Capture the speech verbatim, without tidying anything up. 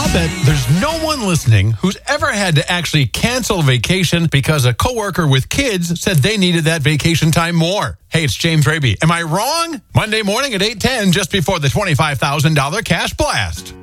bet there's no one listening who's ever had to actually cancel a vacation because a coworker with kids said they needed that vacation time more. Hey, it's James Raby. Am I wrong? Monday morning at eight ten, just before the twenty-five thousand dollars cash blast.